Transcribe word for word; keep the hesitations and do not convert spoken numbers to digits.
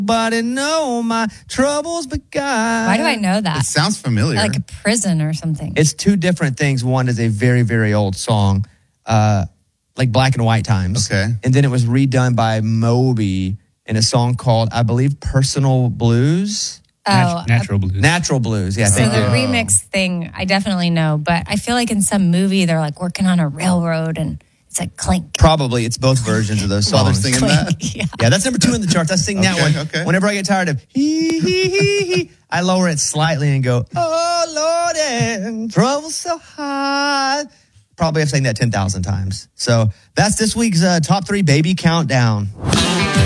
Nobody know my troubles begun. Why do I know that? It sounds familiar. Like a prison or something. It's two different things. One is a very, very old song, uh, like Black and White Times. Okay. And then it was redone by Moby in a song called, I believe, Personal Blues. Oh, Nat- natural blues. Natural Blues, yeah. So Thank the you. remix thing, I definitely know, but I feel like in some movie they're like working on a railroad and it's like clink. Probably, it's both versions of those While they're songs. singing that? Yeah. Yeah, that's number two in the charts. I sing that Okay, one. okay. Whenever I get tired of hee, hee, hee, hee, I lower it slightly and go, oh, Lord, and trouble so hard. Probably I've sang that ten thousand times. So that's this week's uh, top three baby countdown.